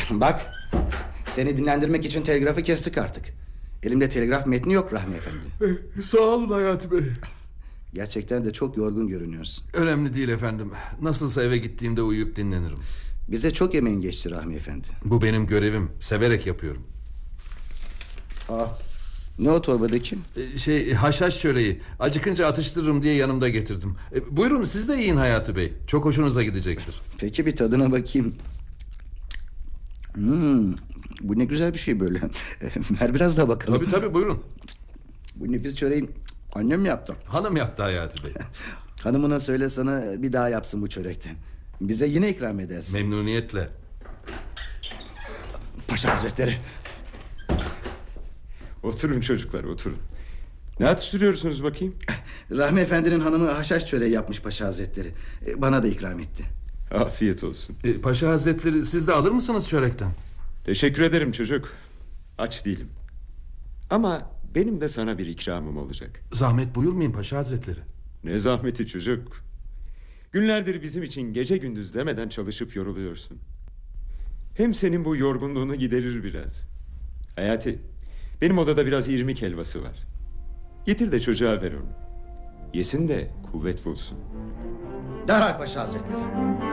Bak, seni dinlendirmek için telgrafı kestik artık. Elimde telgraf metni yok Rahmi Efendi. Sağ olun Hayati Bey. Gerçekten de çok yorgun görünüyorsun. Önemli değil efendim. Nasılsa eve gittiğimde uyuyup dinlenirim. Bize çok emeğin geçti Rahmi Efendi. Bu benim görevim. Severek yapıyorum. Ne o torbadaki? Haşhaş çöreği. Acıkınca atıştırırım diye yanımda getirdim. Buyurun siz de yiyin Hayati Bey. Çok hoşunuza gidecektir. Peki, bir tadına bakayım. Bu ne güzel bir şey böyle. Ver biraz daha bakalım. Tabii buyurun. Bu nefis çöreği annem yaptı. Hanım yaptı Hayati Bey. Hanımına söyle sana bir daha yapsın bu çörekten. Bize yine ikram edersin. Memnuniyetle. Paşa Hazretleri. Oturun çocuklar, oturun. Ne atıştırıyorsunuz bakayım? Rahmi Efendi'nin hanımı haşhaş çöreği yapmış Paşa Hazretleri. Bana da ikram etti. Afiyet olsun. Paşa Hazretleri siz de alır mısınız çörekten? Teşekkür ederim çocuk. Aç değilim. Ama benim de sana bir ikramım olacak. Zahmet buyurmayın Paşa Hazretleri. Ne zahmeti çocuk. Günlerdir bizim için gece gündüz demeden çalışıp yoruluyorsun. Hem senin bu yorgunluğunu giderir biraz. Hayati, benim odada biraz irmik helvası var. Getir de çocuğa ver onu. Yesin de kuvvet bulsun. Derhal Paşa Hazretleri.